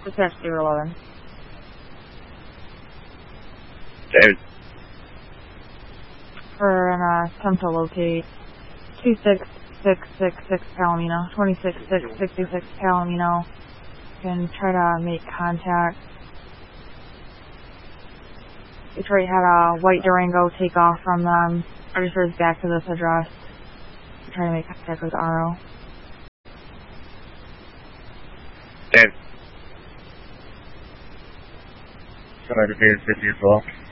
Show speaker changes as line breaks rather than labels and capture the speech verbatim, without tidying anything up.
Dispatch zero eleven.
David.
For an uh, attempt to locate two six six six six Palomino, twenty-six six sixty-six Palomino. You can try to make contact. Detroit had a white Durango take off from them. Registers back to this address. Trying to make contact with R O.
David. Somebody fifty as well.